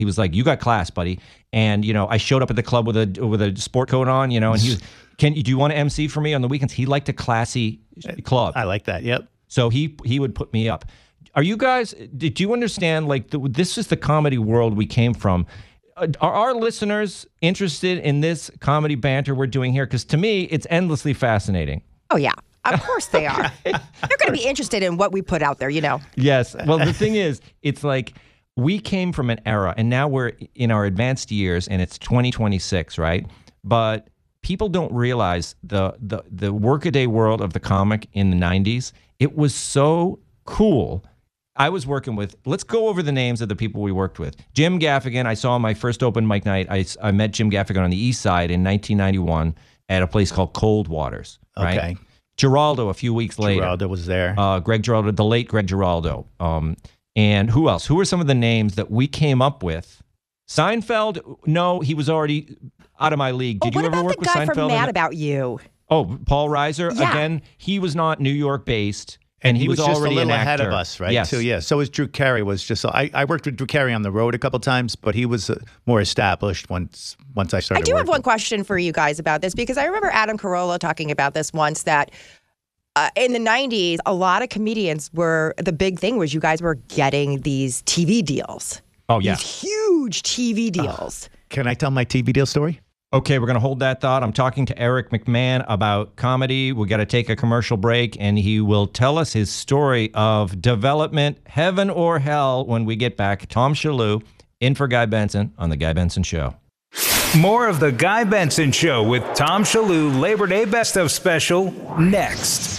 He was like, "You got class, buddy." And I showed up at the club with a sport coat on, and he was, do you want to MC for me on the weekends? He liked a classy club. I like that. Yep. So he would put me up. Are you guys? Did you understand? Like this is the comedy world we came from. Are our listeners interested in this comedy banter we're doing here? Because to me, it's endlessly fascinating. Oh yeah. Of course they are. They're going to be interested in what we put out there, Yes. Well, the thing is, it's like we came from an era, and now we're in our advanced years, and it's 2026, right? But people don't realize the workaday world of the comic in the 90s. It was so cool. I was working with, let's go over the names of the people we worked with. Jim Gaffigan, I saw my first open mic night. I met Jim Gaffigan on the East Side in 1991 at a place called Cold Waters, right? Okay. Giraldo a few weeks later. Giraldo was there. Greg Giraldo, the late Greg Giraldo. And who else? Who are some of the names that we came up with? Seinfeld? No, he was already out of my league. Did you ever work with Seinfeld? What about the guy from Mad About You? Oh, Paul Reiser. Yeah. Again, he was not New York based. And he was just already a little an actor. ahead of us, right? Yes. Too, yeah. So was Drew Carey. I worked with Drew Carey on the road a couple times, but he was more established once I started. I do have one question for you guys about this, because I remember Adam Carolla talking about this once, that in the 90s, a lot of comedians the big thing was you guys were getting these TV deals. Oh, yeah. These huge TV deals. Can I tell my TV deal story? Okay, we're going to hold that thought. I'm talking to Eric McMahon about comedy. We got to take a commercial break, and he will tell us his story of development, heaven or hell, when we get back. Tom Shalhoub in for Guy Benson on The Guy Benson Show. More of The Guy Benson Show with Tom Shalhoub Labor Day Best of Special next.